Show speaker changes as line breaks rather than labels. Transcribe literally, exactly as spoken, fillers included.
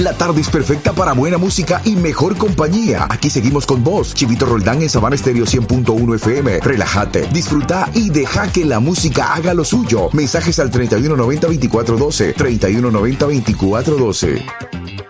La tarde es perfecta para buena música y mejor compañía. Aquí seguimos con vos, Chivito Roldán en Sabana Estéreo cien punto uno F M. Relájate, disfruta y deja que la música haga lo suyo. Mensajes al treinta y uno noventa veinticuatro doce. treinta y uno noventa veinticuatro doce.